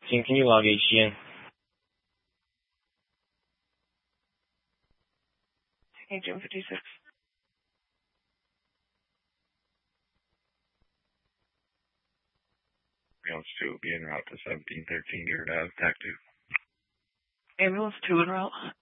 Team, can you log HGN? Agent 56. Ambulance 2 will be en route to 1713 Garrett Ave, TAC 2. Ambulance 2 en route.